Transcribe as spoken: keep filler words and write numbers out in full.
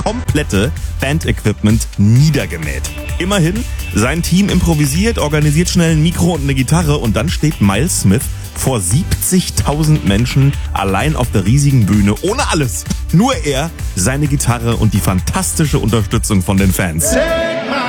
komplette Band-Equipment niedergemäht. Immerhin, sein Team improvisiert, organisiert schnell ein Mikro und eine Gitarre und dann steht Miles Smith vor siebzigtausend Menschen allein auf der riesigen Bühne, ohne alles. Nur er, seine Gitarre und die fantastische Unterstützung von den Fans. Take my